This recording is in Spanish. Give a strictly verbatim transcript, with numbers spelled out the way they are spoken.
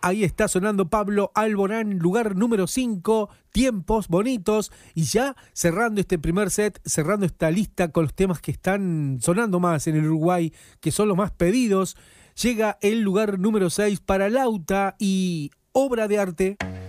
Ahí está sonando Pablo Alborán, lugar número cinco, Tiempos Bonitos. Y ya cerrando este primer set, cerrando esta lista con los temas que están sonando más en el Uruguay, que son los más pedidos, llega el lugar número seis para Lauta y Obra de Arte.